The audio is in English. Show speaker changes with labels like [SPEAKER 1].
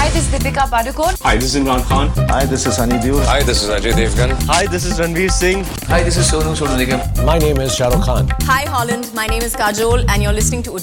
[SPEAKER 1] this is Deepika Padukone.
[SPEAKER 2] Hi, this is Imran Khan.
[SPEAKER 3] Hi, this is Sunny Deol.
[SPEAKER 4] Hi, this is Ajay Devgan.
[SPEAKER 5] Hi, this is Ranveer Singh.
[SPEAKER 6] Hi, this is Sonu Nigam.
[SPEAKER 5] My name is Shah Rukh Khan.
[SPEAKER 7] Hi Holland, my name is Kajol and you're listening to